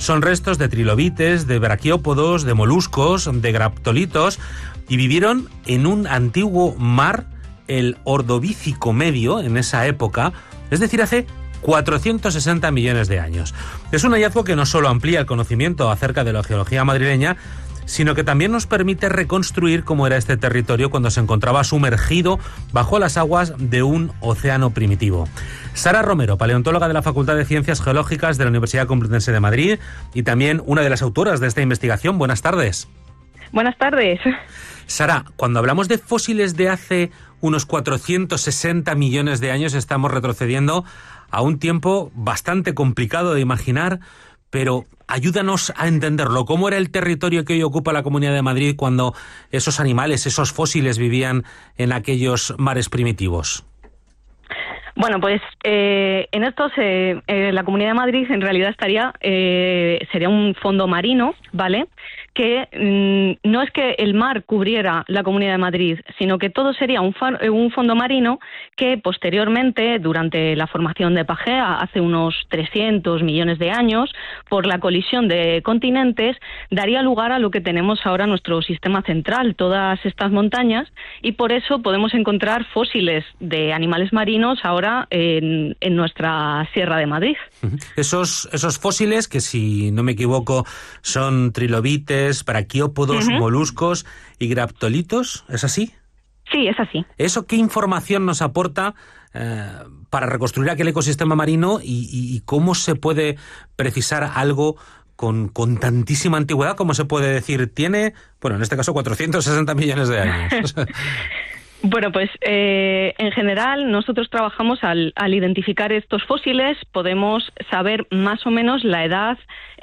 Son restos de trilobites, de braquiópodos, de moluscos, de graptolitos, y vivieron en un antiguo mar, el Ordovícico Medio, en esa época, es decir, hace 460 millones de años. Es un hallazgo que no solo amplía el conocimiento acerca de la geología madrileña, sino que también nos permite reconstruir cómo era este territorio cuando se encontraba sumergido bajo las aguas de un océano primitivo. Sara Romero, paleontóloga de la Facultad de Ciencias Geológicas de la Universidad Complutense de Madrid y también una de las autoras de esta investigación. Buenas tardes. Buenas tardes. Sara, cuando hablamos de fósiles de hace unos 460 millones de años, estamos retrocediendo a un tiempo bastante complicado de imaginar, pero ayúdanos a entenderlo. ¿Cómo era el territorio que hoy ocupa la Comunidad de Madrid cuando esos animales, esos fósiles vivían en aquellos mares primitivos? Bueno, pues en estos, la Comunidad de Madrid en realidad sería un fondo marino, ¿vale? Que no es que el mar cubriera la Comunidad de Madrid, sino que todo sería un fondo marino que posteriormente, durante la formación de Pangea, hace unos 300 millones de años, por la colisión de continentes, daría lugar a lo que tenemos ahora nuestro sistema central, todas estas montañas, y por eso podemos encontrar fósiles de animales marinos ahora en nuestra Sierra de Madrid. Esos fósiles, que si no me equivoco son trilobites, braquiópodos, moluscos y graptolitos, ¿es así? Sí, es así. ¿Eso qué información nos aporta para reconstruir aquel ecosistema marino y cómo se puede precisar algo con tantísima antigüedad, como se puede decir, tiene, bueno, en este caso 460 millones de años? Bueno, pues en general nosotros trabajamos al identificar estos fósiles, podemos saber más o menos la edad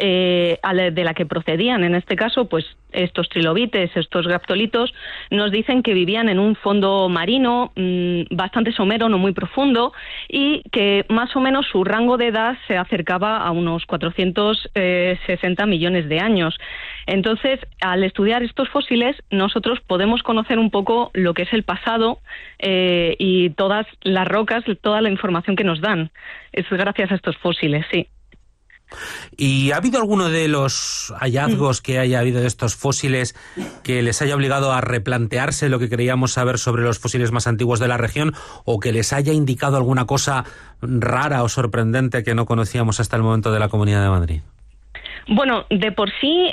de la que procedían. En este caso, pues estos trilobites, estos graptolitos, nos dicen que vivían en un fondo marino bastante somero, no muy profundo, y que más o menos su rango de edad se acercaba a unos 460 millones de años. Entonces, al estudiar estos fósiles, nosotros podemos conocer un poco lo que es el pasado y todas las rocas, toda la información que nos dan. Es gracias a estos fósiles, sí. ¿Y ha habido alguno de los hallazgos que haya habido de estos fósiles que les haya obligado a replantearse lo que creíamos saber sobre los fósiles más antiguos de la región, o que les haya indicado alguna cosa rara o sorprendente que no conocíamos hasta el momento de la Comunidad de Madrid? Bueno, de por sí,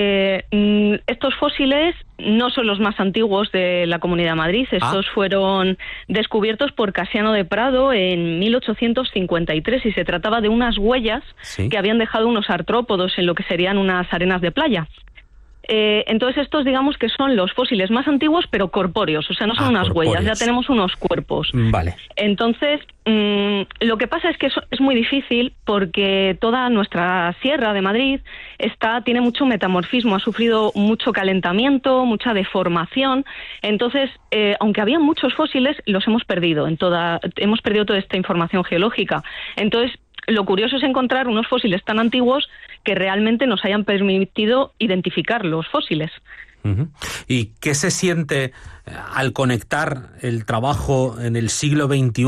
estos fósiles no son los más antiguos de la Comunidad de Madrid. Estos fueron descubiertos por Casiano de Prado en 1853 y se trataba de unas huellas que habían dejado unos artrópodos en lo que serían unas arenas de playa. Entonces estos, digamos que son los fósiles más antiguos, pero corpóreos, o sea, no son unas huellas, ya tenemos unos cuerpos. Vale. Entonces, lo que pasa es que es muy difícil porque toda nuestra Sierra de Madrid tiene mucho metamorfismo, ha sufrido mucho calentamiento, mucha deformación. Entonces, aunque había muchos fósiles, los hemos perdido, hemos perdido toda esta información geológica. Entonces, lo curioso es encontrar unos fósiles tan antiguos que realmente nos hayan permitido identificar los fósiles. ¿Y qué se siente al conectar el trabajo en el siglo XXI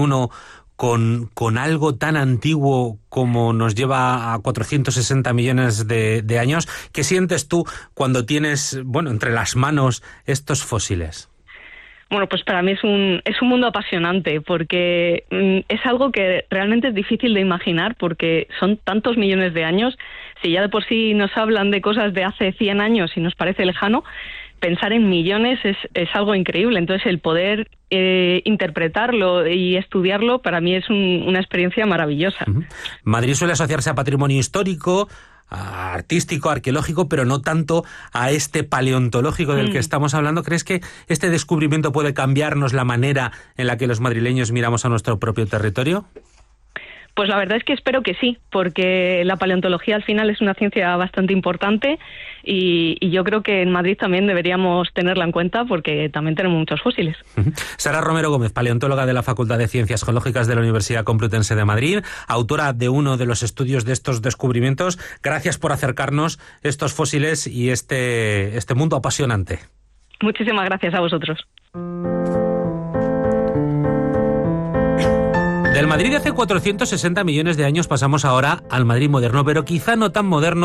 con algo tan antiguo como nos lleva a 460 millones de años? ¿Qué sientes tú cuando tienes, entre las manos estos fósiles? Bueno, pues para mí es un mundo apasionante porque es algo que realmente es difícil de imaginar porque son tantos millones de años. Si ya de por sí nos hablan de cosas de hace 100 años y nos parece lejano, pensar en millones es algo increíble. Entonces el poder interpretarlo y estudiarlo para mí es una experiencia maravillosa. Madrid suele asociarse a patrimonio histórico, artístico, arqueológico, pero no tanto a este paleontológico del que estamos hablando. ¿Crees que este descubrimiento puede cambiarnos la manera en la que los madrileños miramos a nuestro propio territorio? Pues la verdad es que espero que sí, porque la paleontología al final es una ciencia bastante importante y yo creo que en Madrid también deberíamos tenerla en cuenta porque también tenemos muchos fósiles. Sara Romero Gómez, paleontóloga de la Facultad de Ciencias Geológicas de la Universidad Complutense de Madrid, autora de uno de los estudios de estos descubrimientos. Gracias por acercarnos estos fósiles y este mundo apasionante. Muchísimas gracias a vosotros. Del Madrid de hace 460 millones de años pasamos ahora al Madrid moderno, pero quizá no tan moderno